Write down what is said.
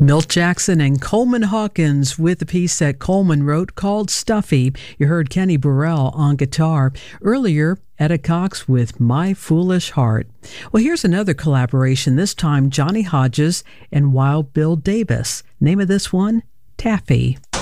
Milt Jackson and Coleman Hawkins with the piece that Coleman wrote called Stuffy. You heard Kenny Burrell on guitar. Earlier, Etta Cox with My Foolish Heart. Well, here's another collaboration, this time Johnny Hodges and Wild Bill Davis. Name of this one, Taffy.